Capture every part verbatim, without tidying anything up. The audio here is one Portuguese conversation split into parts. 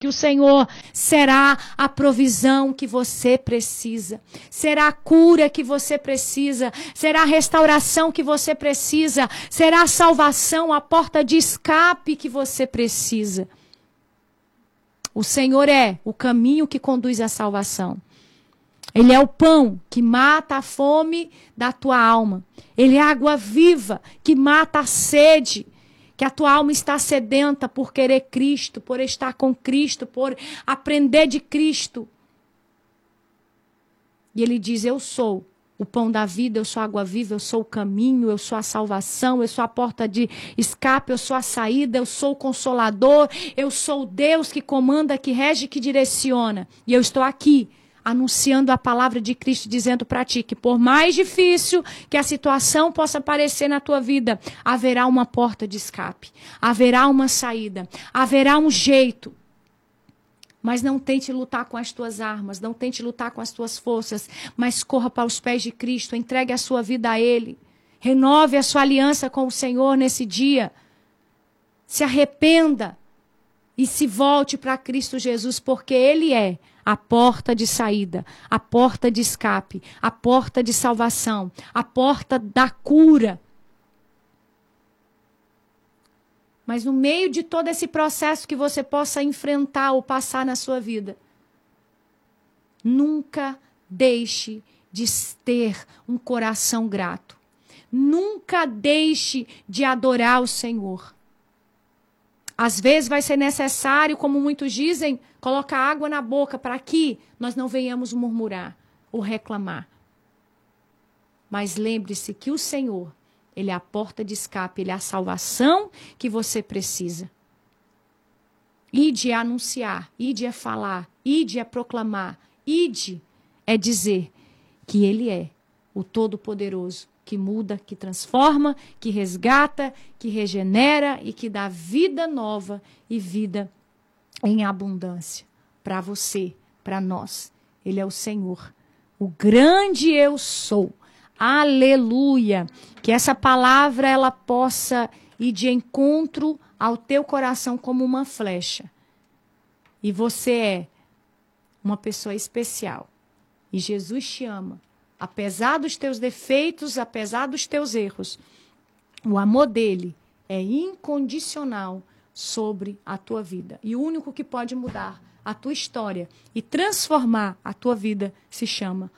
o Senhor, será a provisão que você precisa, será a cura que você precisa, será a restauração que você precisa, será a salvação, a porta de escape que você precisa. O Senhor é o caminho que conduz à salvação. Ele é o pão que mata a fome da tua alma. Ele é a água viva que mata a sede, que a tua alma está sedenta por querer Cristo, por estar com Cristo, por aprender de Cristo. E ele diz, eu sou o pão da vida, eu sou a água viva, eu sou o caminho, eu sou a salvação, eu sou a porta de escape, eu sou a saída, eu sou o consolador, eu sou o Deus que comanda, que rege, que direciona. E eu estou aqui, anunciando a palavra de Cristo, dizendo para ti que por mais difícil que a situação possa parecer na tua vida, haverá uma porta de escape, haverá uma saída, haverá um jeito. Mas não tente lutar com as tuas armas, não tente lutar com as tuas forças, mas corra para os pés de Cristo, entregue a sua vida a Ele, renove a sua aliança com o Senhor nesse dia, se arrependa e se volte para Cristo Jesus, porque Ele é a porta de saída, a porta de escape, a porta de salvação, a porta da cura. Mas no meio de todo esse processo que você possa enfrentar ou passar na sua vida, nunca deixe de ter um coração grato. Nunca deixe de adorar o Senhor. Às vezes vai ser necessário, como muitos dizem, colocar água na boca para que nós não venhamos murmurar ou reclamar. Mas lembre-se que o Senhor, Ele é a porta de escape, Ele é a salvação que você precisa. Ide é anunciar, ide é falar, ide é proclamar, ide é dizer que Ele é o Todo-Poderoso, que muda, que transforma, que resgata, que regenera e que dá vida nova e vida em abundância para você, para nós. Ele é o Senhor, o grande eu sou. Aleluia! Que essa palavra ela possa ir de encontro ao teu coração como uma flecha. E você é uma pessoa especial. E Jesus te ama. Apesar dos teus defeitos, apesar dos teus erros, o amor dele é incondicional sobre a tua vida. E o único que pode mudar a tua história e transformar a tua vida se chama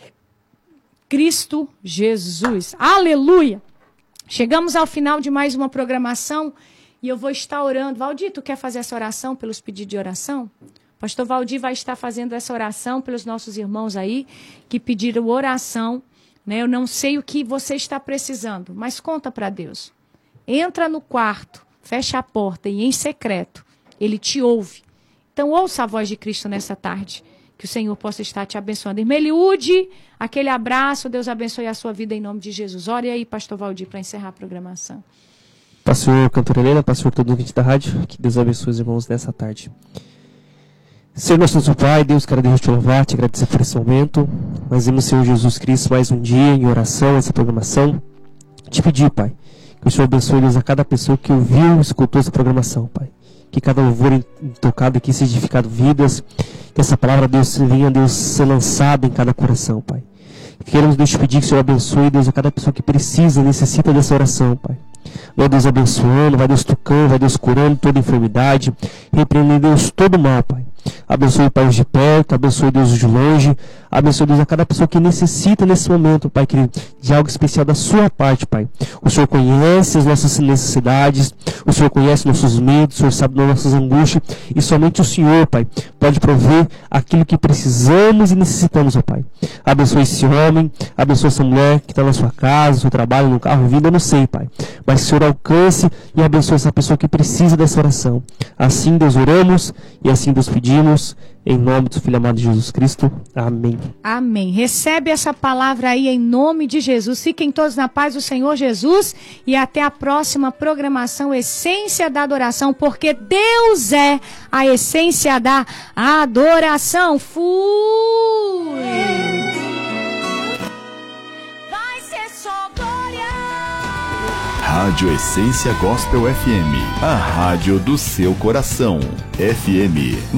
Cristo Jesus. Aleluia! Chegamos ao final de mais uma programação e eu vou estar orando. Valdir, tu quer fazer essa oração pelos pedidos de oração? Pastor Valdir vai estar fazendo essa oração pelos nossos irmãos aí que pediram oração. Né? Eu não sei o que você está precisando, mas conta para Deus. Entra no quarto, fecha a porta e em secreto Ele te ouve. Então ouça a voz de Cristo nessa tarde. Que o Senhor possa estar te abençoando. Irmã Eliude, aquele abraço. Deus abençoe a sua vida em nome de Jesus. Ore aí, Pastor Valdir, para encerrar a programação. Pastor Cantora Helena, pastor todo ouvinte da rádio, que Deus abençoe os irmãos nessa tarde. Senhor nosso Pai, Deus, quero Deus te louvar, te agradecer por esse momento. Nós vimos, Senhor Jesus Cristo, mais um dia em oração, essa programação. Te pedir, Pai, que o Senhor abençoe, Deus, a cada pessoa que ouviu e escutou essa programação, Pai. Que cada louvor tocado aqui seja edificado vidas. Que essa palavra, Deus, venha, Deus, ser lançada em cada coração, Pai. Queremos, Deus, te pedir que o Senhor abençoe, Deus, a cada pessoa que precisa, necessita dessa oração, Pai. Vai Deus abençoando, vai Deus tocando, vai Deus curando toda enfermidade, repreendendo, Deus, todo mal, Pai. Abençoe, Pai, os de perto, abençoe, Deus, os de longe, abençoe, Deus, a cada pessoa que necessita nesse momento, Pai, querido, de algo especial da sua parte, Pai. O Senhor conhece as nossas necessidades, o Senhor conhece nossos medos, o Senhor sabe das nossas angústias, e somente o Senhor, Pai, pode prover aquilo que precisamos e necessitamos, ó Pai. Abençoe esse homem, abençoe essa mulher que está na sua casa, no seu trabalho, no carro, vindo, eu não sei, Pai. Mas que o Senhor alcance e abençoe essa pessoa que precisa dessa oração. Assim, Deus, oramos e assim, Deus, pedimos, em nome do seu Filho amado Jesus Cristo. Amém. Amém. Recebe essa palavra aí em nome de Jesus. Fiquem todos na paz do Senhor Jesus e até a próxima programação Essência da Adoração, porque Deus é a essência da adoração. Fui! Vai ser só glória. Rádio Essência Gospel F M, a rádio do seu coração. F M